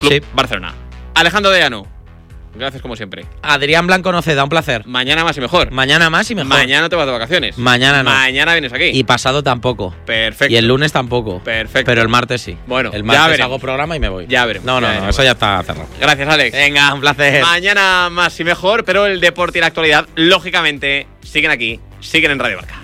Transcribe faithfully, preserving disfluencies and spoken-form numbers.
Club Sí. Barcelona. Alejandro Deano, gracias como siempre. Adrián Blanco Noceda, un placer. Mañana más y mejor. Mañana más y mejor. Mañana no te vas de vacaciones. Mañana no. Mañana vienes aquí. Y pasado tampoco. Perfecto. Y el lunes tampoco. Perfecto. Pero el martes sí. Bueno, el ya martes veremos. hago programa y me voy. Ya veremos, No, no, ya no, veremos. eso ya está cerrado. Gracias, Alex. Venga, un placer. Mañana más y mejor, pero el deporte y la actualidad, lógicamente, siguen aquí, siguen en Radio Marca.